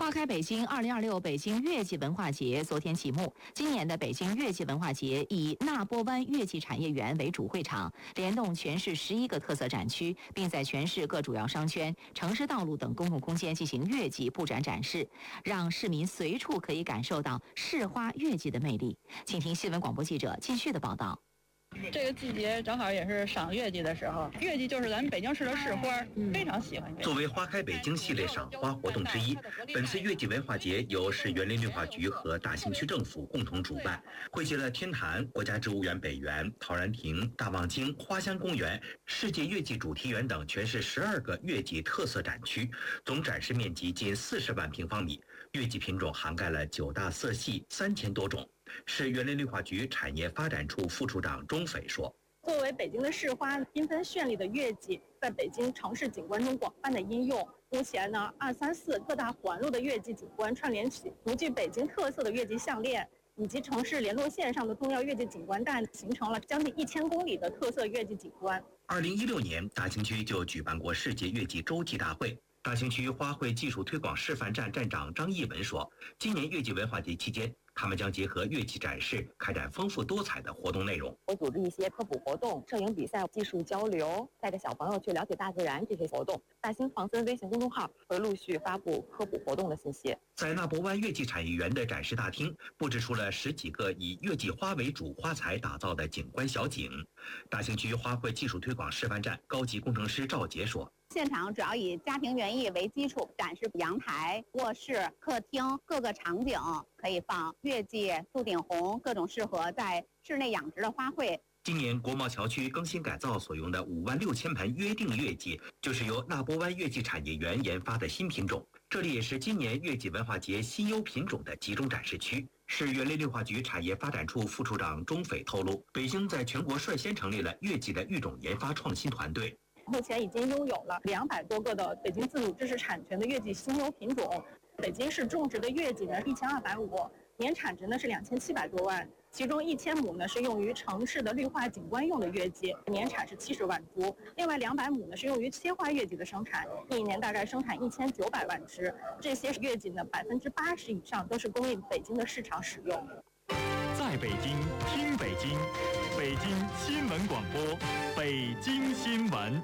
花开北京2026北京月季文化节昨天启幕。今年的北京月季文化节以纳波湾月季产业园为主会场，联动全市11个特色展区，并在全市各主要商圈、城市道路等公共空间进行月季布展展示，让市民随处可以感受到市花月季的魅力。请听新闻广播记者继续的报道。 这个季节正好也是赏月季的时候，月季就是咱们北京市的市花，非常喜欢。 作为花开北京系列赏花活动之一，本次月季文化节由市园林绿化局和大兴区政府共同主办，汇集了天坛、国家植物园北园、陶然亭、大望京、花乡公园、世界月季主题园等全市12个月季特色展区，总展示面积近40万平方米，月季品种涵盖了9大色系3000多种。市园林绿化局产业发展处副处长钟斐说：“ 作为北京的市花，缤纷绚丽的月季在北京城市景观中广泛的应用。目前呢，2、3、4各大环路的月季景观串联起独具北京特色的月季项链，以及城市联络线上的重要月季景观带，形成了将近1000公里的特色月季景观。 ”2016年，大兴区就举办过世界月季洲际大会。大兴区花卉技术推广示范站站长张义文说：“今年月季文化节期间，他们将结合月季展示，开展丰富多彩的活动内容。 我组织一些科普活动、摄影比赛、技术交流，带着小朋友去了解大自然这些活动。大兴创森微信公众号会陆续发布科普活动的信息。” 在纳博湾月季产业园的展示大厅，布置出了10几个以月季花为主花材打造的景观小景。大兴区花卉技术推广示范站高级工程师赵杰说：“ 现场主要以家庭园艺为基础，展示阳台、卧室、客厅各个场景，可以放月季、素顶红各种适合在室内养殖的花卉。” 今年国贸桥区更新改造所用的56000盆约定月季，就是由纳波湾月季产业园研发的新品种。这里也是今年月季文化节稀有品种的集中展示区。市园林绿化局产业发展处副处长钟斐透露，北京在全国率先成立了月季的育种研发创新团队。 目前已经拥有了200多个的北京自主知识产权的月季新优品种。北京市种植的月季呢1250，年产值呢是2700多万，其中1000亩呢是用于城市的绿化景观用的月季，年产是70万株；另外200亩呢是用于切花月季的生产，一年大概生产1900万只。这些月季呢80%以上都是供应北京的市场使用。 在北京听北京，北京新闻广播，北京新闻。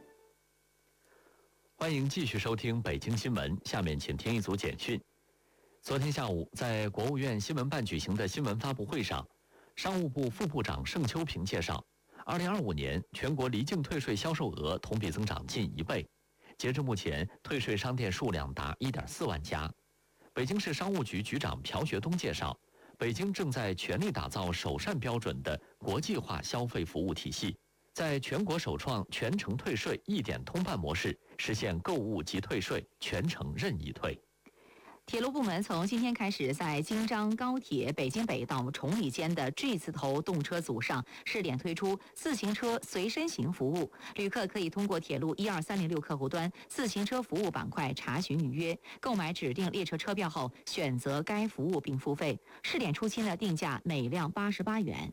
欢迎继续收听北京新闻，下面请听一组简讯。昨天下午，在国务院新闻办举行的新闻发布会上，商务部副部长盛秋平介绍，2025年全国离境退税销售额同比增长近1倍，截至目前，退税商店数量达1.4万家。北京市商务局局长朴学东介绍，北京正在全力打造首善标准的国际化消费服务体系，在全国首创全程退税一点通办模式，实现购物及退税全程任意退。 铁路部门从今天开始，在京张高铁北京北到崇礼间的 G 字头动车组上试点推出自行车随身行服务，旅客可以通过铁路12306客户端自行车服务板块查询预约，购买指定列车车票后选择该服务并付费。试点初期的定价每辆88元。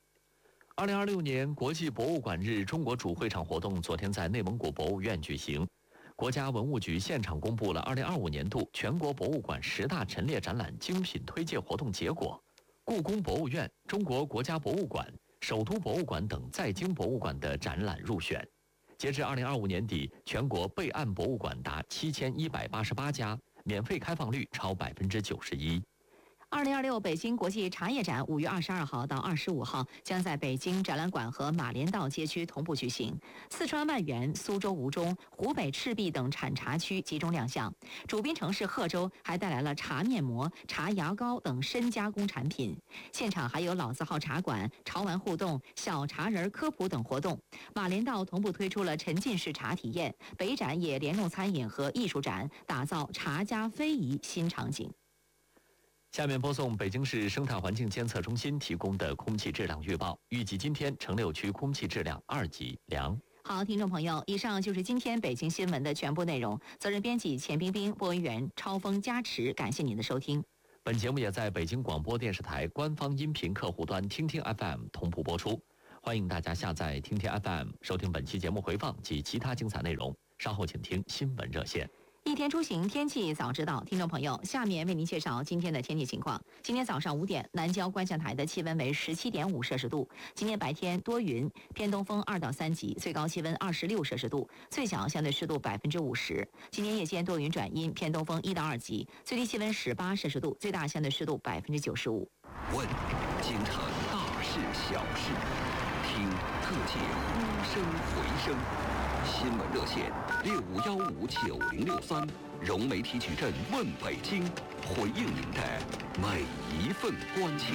2026年国际博物馆日中国主会场活动昨天在内蒙古博物院举行。国家文物局现场公布了2025年度全国博物馆10大陈列展览精品推介活动结果，故宫博物院、中国国家博物馆、首都博物馆等在京博物馆的展览入选。截至2025年底，全国备案博物馆达7188家，免费开放率超91%。 2026北京国际茶叶展5月22号到25号将在北京展览馆和马连道街区同步举行，四川万源、苏州吴中、湖北赤壁等产茶区集中亮相。主宾城市贺州还带来了茶面膜、茶牙膏等深加工产品。现场还有老字号茶馆、潮玩互动、小茶人科普等活动。马连道同步推出了沉浸式茶体验，北展也联动餐饮和艺术展，打造茶家非遗新场景。 下面播送北京市生态环境监测中心提供的空气质量预报，预计今天城6区空气质量2级良。 好，听众朋友，以上就是今天北京新闻的全部内容。责任编辑钱冰冰，播音员超峰加持，感谢您的收听。 本节目也在北京广播电视台官方音频客户端听听 FM 同步播出，欢迎大家下载听听 FM 收听本期节目回放及其他精彩内容。稍后请听新闻热线。 一天出行天气早知道，听众朋友，下面为您介绍今天的天气情况。今天早上5点，南郊观象台的气温为17.5摄氏度。今天白天多云，偏东风2到3级，最高气温26摄氏度，最小相对湿度50%。今天夜间多云转阴，偏东风1到2级，最低气温18摄氏度，最大相对湿度95%。 问京城大事小事，听各界呼声回声。新闻热线65159063，融媒体矩阵问北京，回应您的每一份关切。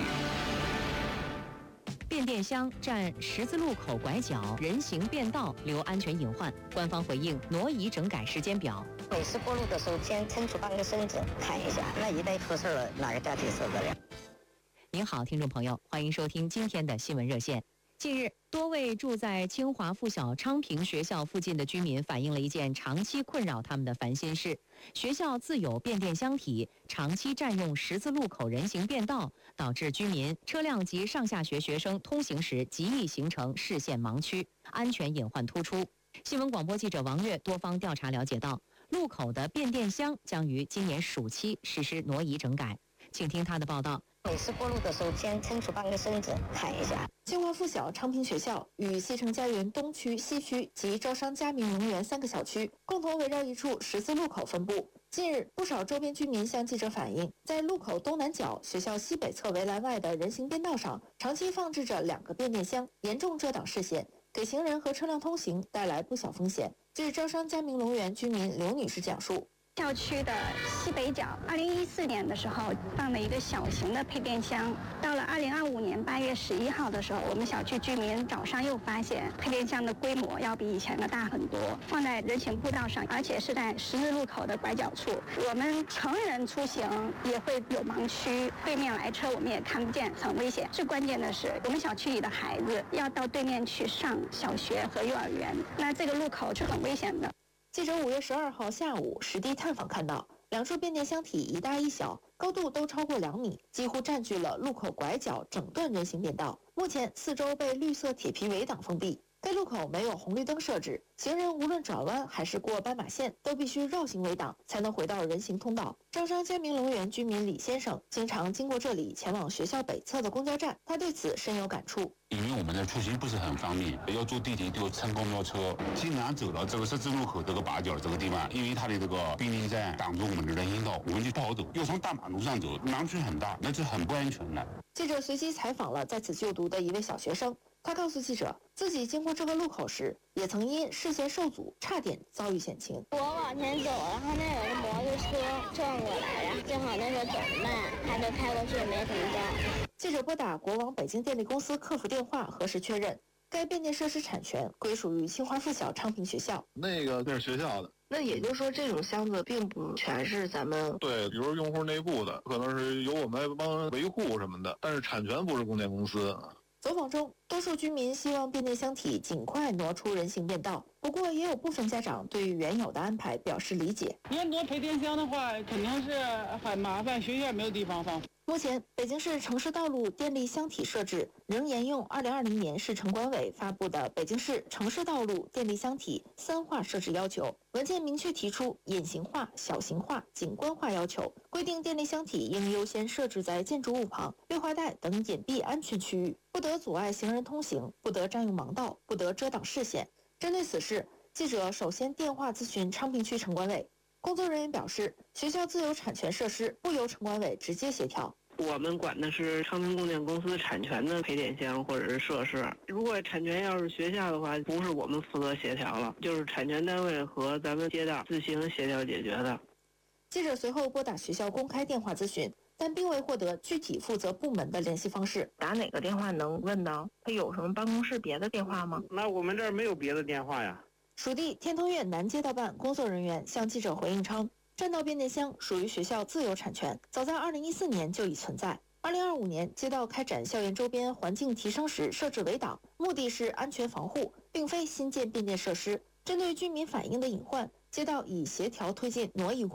变电箱占十字路口拐角人行便道，留安全隐患。官方回应挪移整改时间表。 每次过路的时候，先伸出半个身子看一下，那一旦出事了，哪个家庭受得了？ 您好，听众朋友，欢迎收听今天的新闻热线。近日，多位住在清华附小昌平学校附近的居民反映了一件长期困扰他们的烦心事：学校自有变电箱体长期占用十字路口人行便道，导致居民、车辆及上下学学生通行时极易形成视线盲区，安全隐患突出。新闻广播记者王悦多方调查了解到，路口的变电箱将于今年暑期实施挪移整改，请听他的报道。 每次过路的时候，先伸出半个身子看一下。 清华附小昌平学校与西城家园东区、西区及招商佳明龙园3个小区共同围绕一处十字路口分布。近日，不少周边居民向记者反映，在路口东南角学校西北侧围栏外的人行便道上，长期放置着2个变电箱，严重遮挡视线，给行人和车辆通行带来不小风险。据招商佳明龙园居民刘女士讲述， 校区的西北角，2014年的时候放了一个小型的配电箱。到了2025年8月11号的时候，我们小区居民早上又发现配电箱的规模要比以前的大很多，放在人行步道上，而且是在十字路口的拐角处。我们成人出行也会有盲区，对面来车我们也看不见，很危险。最关键的是，我们小区里的孩子要到对面去上小学和幼儿园，那这个路口是很危险的。 记者5月12号下午实地探访看到，2处变电箱体一大一小，高度都超过2米，几乎占据了路口拐角整段人行便道。目前四周被绿色铁皮围挡封闭。该路口没有红绿灯设置，行人无论转弯还是过斑马线，都必须绕行围挡，才能回到人行通道。招商佳明龙园居民李先生经常经过这里前往学校北侧的公交站，他对此深有感触。 因为我们的出行不是很方便，要坐地铁就乘公交车，经常走到这个十字路口这个把角这个地方，因为它的这个便利站挡住我们的人行道，我们就不好走，要从大马路上走，盲区很大，那是很不安全的。 记者随机采访了在此就读的一位小学生，他告诉记者，自己经过这个路口时，也曾因视线受阻，差点遭遇险情。 我往前走，然后那有个摩托车撞过来，然后正好那时候走得慢，他就开过去，没停下。 记者拨打国网北京电力公司客服电话核实确认，该变电设施产权归属于清华附小昌平学校。 那是学校的。 那也就是说，这种箱子并不全是咱们对，比如用户内部的，可能是由我们帮维护什么的，但是产权不是供电公司。 走访中，多数居民希望变电箱体尽快挪出人行便道，不过也有部分家长对于原有的安排表示理解。 要挪配电箱的话，肯定是很麻烦，学校没有地方放。 目前，北京市城市道路电力箱体设置仍沿用2020年市城管委发布的《北京市城市道路电力箱体3化设置要求》，文件明确提出隐形化、小型化、景观化要求，规定电力箱体应优先设置在建筑物旁、绿化带等隐蔽安全区域，不得阻碍行人通行，不得占用盲道，不得遮挡视线。针对此事，记者首先电话咨询昌平区城管委。工作人员表示，学校自有产权设施不由城管委直接协调。 我们管的是昌平供电公司产权的配电箱或者是设施。如果产权要是学校的话，不是我们负责协调了，就是产权单位和咱们街道自行协调解决的。 记者随后拨打学校公开电话咨询，但并未获得具体负责部门的联系方式。 打哪个电话能问到？他有什么办公室别的电话吗？ 那我们这儿没有别的电话呀。 属地天通苑南街道办工作人员向记者回应称，占道变电箱属于学校自有产权，早在2014年就已存在。2025年，街道开展校园周边环境提升时设置围挡，目的是安全防护，并非新建变电设施。针对居民反映的隐患，街道已协调推进挪移工作。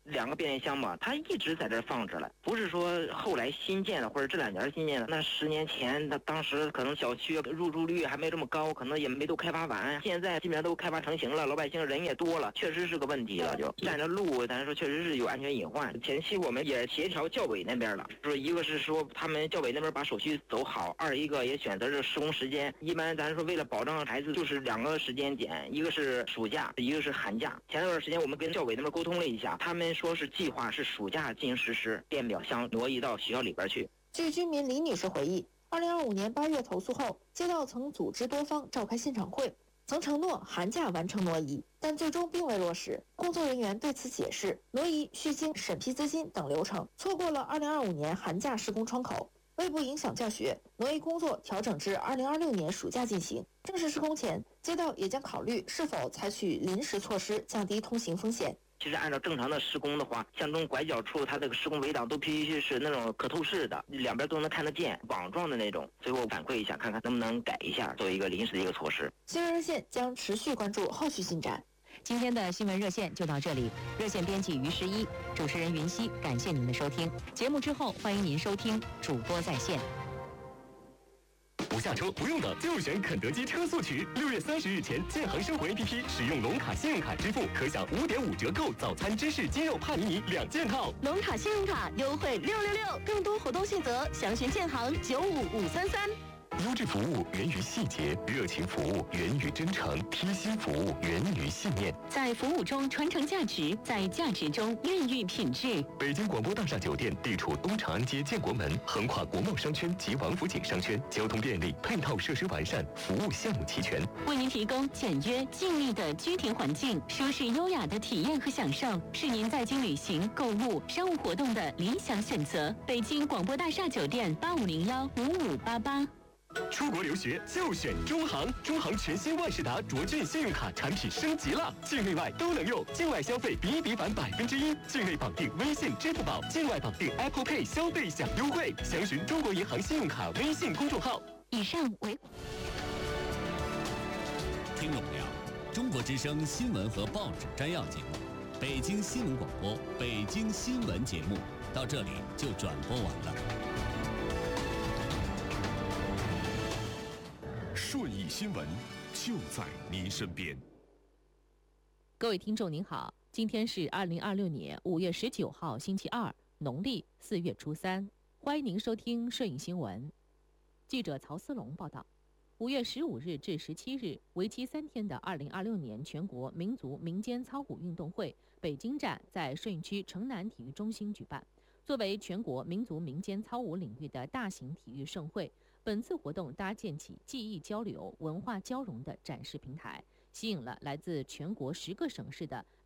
2个变电箱嘛，它一直在这儿放着了，不是说后来新建的或者这2年新建的。那10年前，那当时可能小区入住率还没这么高，可能也没都开发完。现在基本上都开发成型了，老百姓人也多了，确实是个问题了。就占着路，咱说确实是有安全隐患。前期我们也协调教委那边了，说一个是说他们教委那边把手续走好，二一个也选择这施工时间。一般咱说为了保障孩子，就是2个时间点，一个是暑假，一个是寒假。前段时间我们跟教委那边沟通了一下，他们说是计划是暑假进行实施，电表箱挪移到学校里边去。 据居民李女士回忆，2025年8月投诉后，街道曾组织多方召开现场会，曾承诺寒假完成挪移，但最终并未落实。工作人员对此解释，挪移需经审批资金等流程，错过了2025年寒假施工窗口。为不影响教学，挪移工作调整至2026年暑假进行。正式施工前，街道也将考虑是否采取临时措施，降低通行风险。 其实按照正常的施工的话，像这种拐角处，它这个施工围挡都必须是那种可透视的，2边都能看得见，网状的那种。所以我反馈一下，看看能不能改一下，做一个临时的一个措施。 新闻热线将持续关注后续进展。 今天的新闻热线就到这里，热线编辑于诗一，主持人云溪，感谢您的收听。节目之后，欢迎您收听主播在线。 不下车不用的就选肯德基车速取。6月30日前，建行生活 APP 使用龙卡信用卡支付，可享5.5折购早餐芝士鸡肉帕尼尼2件套。 龙卡信用卡优惠666，更多活动细则详询建行95533。 优质服务源于细节，热情服务源于真诚，贴心服务源于信念。 在服务中传承价值，在价值中孕育品质。 北京广播大厦酒店地处东长安街建国门，横跨国贸商圈及王府井商圈，交通便利，配套设施完善，服务项目齐全， 为您提供简约静谧的居庭环境，舒适优雅的体验和享受，是您在京旅行、购物、商务活动的理想选择。北京广播大厦酒店85015588。 出国留学就选中航，中航全新万事达卓俊信用卡产品升级了，境内外都能用，境外消费比抵返1%，境内绑定微信、支付宝，境外绑定 Apple Pay 消费享优惠。详询中国银行信用卡微信公众号。 以上为听众朋友，中国之声新闻和报纸摘要节目，北京新闻广播北京新闻节目到这里就转播完了。 顺义新闻就在您身边。 各位听众您好，今天是2026年5月19号星期二，农历4月初3，欢迎您收听顺义新闻。记者曹思龙报道，5月15日至17日，为期3天的2026年全国民族民间操舞运动会北京站在顺义区城南体育中心举办。作为全国民族民间操舞领域的大型体育盛会，本次活动搭建起技艺交流、文化交融的展示平台，吸引了来自全国10个省市的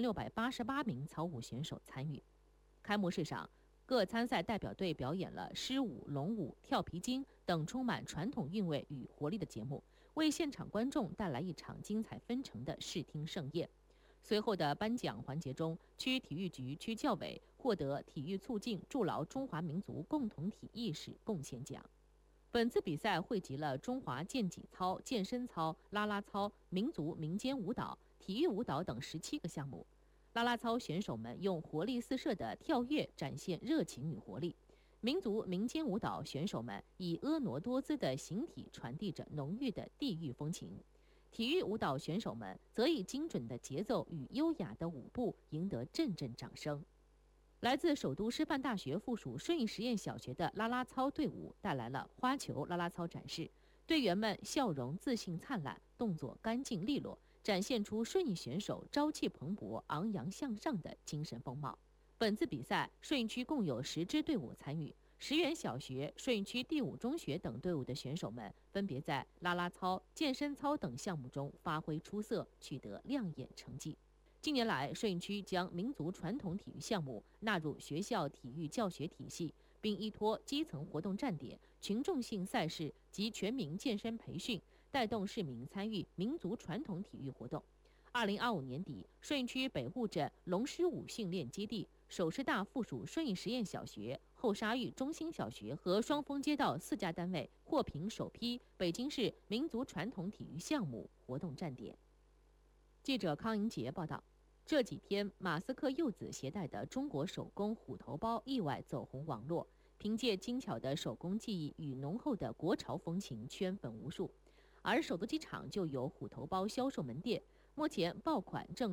2688名操舞选手参与。开幕式上，各参赛代表队表演了狮舞、龙舞、跳皮筋等充满传统韵味与活力的节目，为现场观众带来一场精彩纷呈的视听盛宴。随后的颁奖环节中，区体育局区教委获得体育促进筑牢中华民族共同体意识贡献奖。本次比赛汇集了中华健体操、健身操、啦啦操、民族民间舞蹈、体育舞蹈等17个项目。啦啦操选手们用活力四射的跳跃展现热情与活力，民族民间舞蹈选手们以婀娜多姿的形体传递着浓郁的地域风情。体育舞蹈选手们则以精准的节奏与优雅的舞步赢得阵阵掌声。来自首都师范大学附属顺义实验小学的啦啦操队伍带来了花球啦啦操展示，队员们笑容自信灿烂，动作干净利落，展现出顺义选手朝气蓬勃、昂扬向上的精神风貌。本次比赛，顺义区共有10支队伍参与，石原小学、顺义区第5中学等队伍的选手们分别在啦啦操、健身操等项目中发挥出色，取得亮眼成绩。近年来，顺义区将民族传统体育项目纳入学校体育教学体系，并依托基层活动站点、群众性赛事及全民健身培训，带动市民参与民族传统体育活动。2025年底，顺义区北坞镇龙狮舞训练基地、首师大附属顺义实验小学、后沙峪中心小学和双峰街道4家单位获评首批北京市民族传统体育项目活动站点。记者康莹杰报道。 这几天，马斯克幼子携带的中国手工虎头包意外走红网络，凭借精巧的手工技艺与浓厚的国潮风情圈粉无数。而首都机场就有虎头包销售门店，目前爆款正